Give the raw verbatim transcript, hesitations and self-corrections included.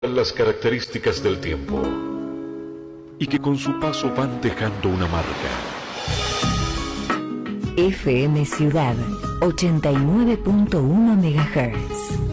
las características del tiempo y que con su paso van dejando una marca. F M Ciudad ochenta y nueve punto uno megahertz.